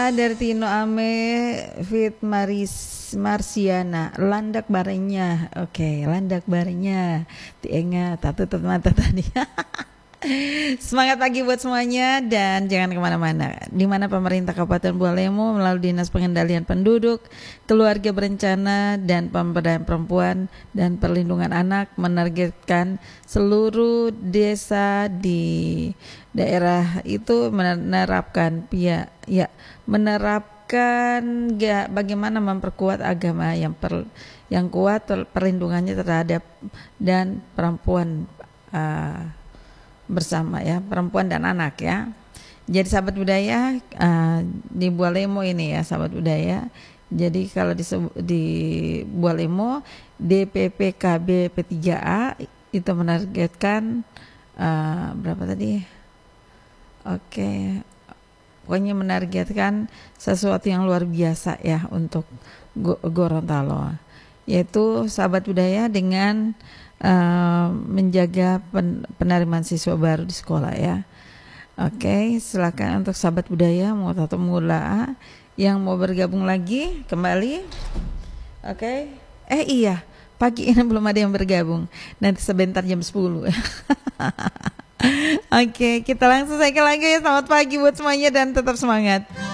Dari Tino Ame Fit Marsiana landak barengnya. Oke, landak barengnya diingat tak tutup mata tadi. Semangat pagi buat semuanya dan jangan kemana-mana. Di mana pemerintah Kabupaten Bualemo melalui Dinas Pengendalian Penduduk, Keluarga Berencana dan Pemberdayaan Perempuan dan Perlindungan Anak menargetkan seluruh desa di daerah itu menerapkan bagaimana memperkuat agama yang kuat perlindungannya terhadap dan perempuan bersama ya, perempuan dan anak ya. Jadi sahabat budaya di Bualemo ini ya sahabat budaya. Jadi kalau di Bualemo DPPKB P3A itu menargetkan berapa tadi? Oke. Pokoknya menargetkan sesuatu yang luar biasa ya untuk Gorontalo. Yaitu sahabat budaya dengan menjaga penerimaan siswa baru di sekolah ya. Oke, silakan untuk sahabat budaya mau atau mula yang mau bergabung lagi kembali. Oke. Iya, pagi ini belum ada yang bergabung. Nanti sebentar jam 10. Oke, kita langsung saja lagi ya. Selamat pagi buat semuanya dan tetap semangat.